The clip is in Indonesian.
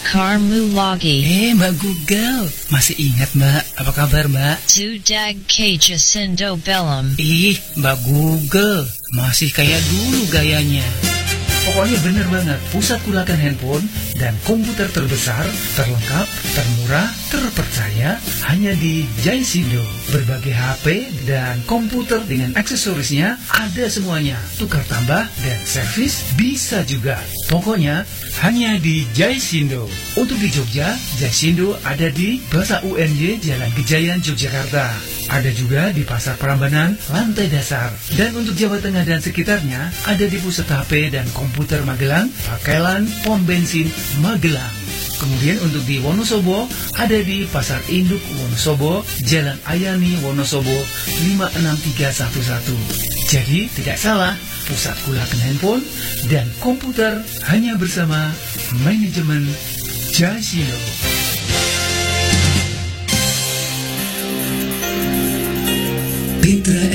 Karmu lagi. Mbak Google, masih ingat Mbak? Apa kabar Mbak? Tudag Kajasindo Belum. Mbak Google, masih kayak dulu gayanya. Pokoknya bener banget, pusat kulakan handphone dan komputer terbesar, terlengkap, termurah, terpercaya, hanya di Jaisindo. Berbagai HP dan komputer dengan aksesorisnya ada semuanya. Tukar tambah dan servis bisa juga. Pokoknya hanya di Jaisindo. Untuk di Jogja, Jaisindo ada di Plaza UNY Jalan Gejayan, Yogyakarta. Ada juga di Pasar Prambanan, lantai dasar. Dan untuk Jawa Tengah dan sekitarnya, ada di Pusat HP dan Komputer Magelang, Pakelan, Pom Bensin, Magelang. Kemudian untuk di Wonosobo, ada di Pasar Induk Wonosobo, Jalan Ayani Wonosobo, 56311. Jadi tidak salah, pusat kulakan handphone dan komputer hanya bersama manajemen Jaisindo. Petra